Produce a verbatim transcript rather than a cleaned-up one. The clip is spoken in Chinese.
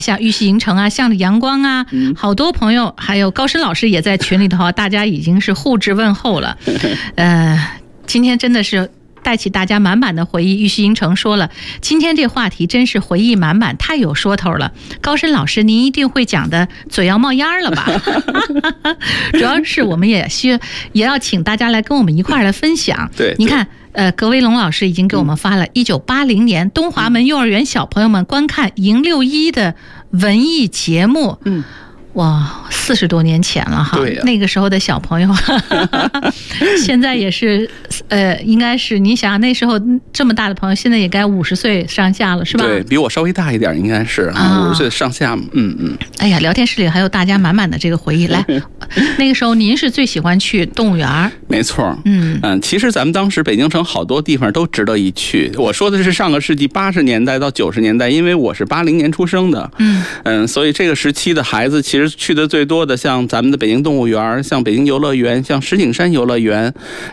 像玉溪银城啊，向着阳光啊， 嗯、 好多朋友，还有高深老师也在群里头，大家已经是互致问候了。呃，今天真的是带起大家满满的回忆。玉溪银城说了，今天这话题真是回忆满满，太有说头了。高深老师，您一定会讲的嘴要冒烟了吧？主要是我们也需也要请大家来跟我们一块儿来分享。 对， 你看。呃，葛威龙老师已经给我们发了一九八零年东华门幼儿园小朋友们观看迎六一的文艺节目。嗯，哇，四十多年前了哈， 对呀， 那个时候的小朋友，现在也是，呃，应该是你想那时候这么大的朋友，现在也该五十岁上下了，是吧？ 对，比我稍微大一点，应该是啊，五十岁上下。嗯嗯。 哎呀，聊天室里还有大家满满的这个回忆。来，那个时候您是最喜欢去动物园？ 没错。 嗯嗯，其实咱们当时北京城好多地方都值得一去。我说的是上个世纪八十年代到九十年代，因为我是八零年出生的。嗯嗯，所以这个时期的孩子其实去的最多的，像咱们的北京动物园，像北京游乐园，像石景山游乐园，